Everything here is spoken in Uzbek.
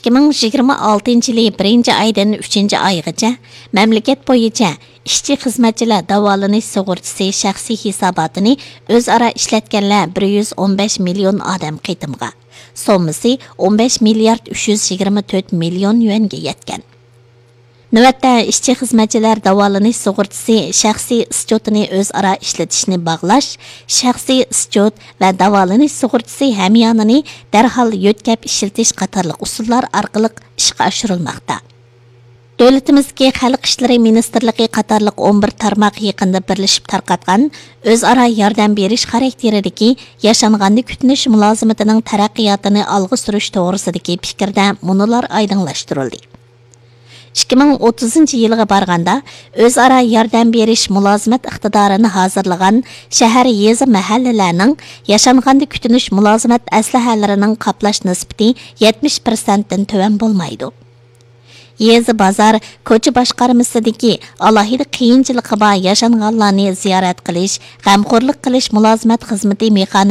2026 yılı 1. aydan 3. aygacha mamlakat bo'yicha ishchi xizmatchilar davolanish sug'urtasi shaxsiy hisobotini o'zaro ishlatganlar 115 million odam qitimga. Sommasi 15 milliard 324 million yuanga yetgan. Navbatda ishchi xizmatchilar davolanish sug'urtasi shaxsiy ischotini o'zaro ishlatishni bog'lash, shaxsiy ischot va davolanish sug'urtasi hamyonini darhol yo'tkab ishlatish qatorliq usullar orqali ishga oshirilmoqda. Davlatimizga Xalq ishlari ministrligi qatorliq 11 tarmoq yaqinda birlashib tarqatgan o'zaro yordam berish xarakteridagi yashanganda kutinish mulozimatining taraqqiyotini olg'a surish to'g'risidagi fikrda munolar oydinlashtirildi. 2030 yilga barganda o'zaro yordam berish mulozimat iqtidorini hozirlagan shahar yezi mahallalarning yashanganda kutinish mulozimat aslahalarining qoplash nisbati 70% dan tuvan bo'lmaydi. Yezi bozor ko'cha boshqarmasidagi alohida qiyinchilikqa bor yashanganlarni ziyorat qilish, g'amxo'rlik qilish mulozimat xizmati mexanizmi